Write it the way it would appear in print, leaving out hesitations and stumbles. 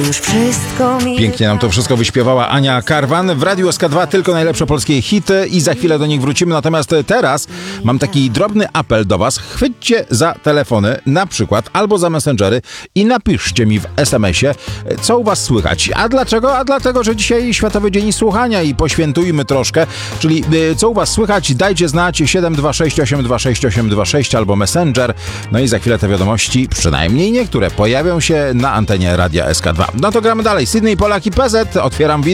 już wszystko mi... Pięknie nam to wszystko wyśpiewała Ania Karwan. W Radiu SK2 tylko najlepsze polskie hity i za chwilę do nich wrócimy. Natomiast teraz mam taki drobny apel do was. Chwyćcie za telefony, na przykład, albo za messengery i napiszcie mi w SMS-ie, co u was słychać. A dlaczego? A dlatego, że dzisiaj Światowy Dzień Słuchania i poświętujmy troszkę. Czyli co u was słychać, dajcie znać 726 826 826 albo messenger. No i za chwilę te wiadomości, przynajmniej niektóre, pojawią się na antenie Radia SK2. No to gramy dalej. Sydney, Polak i PZ. Otwieram wino.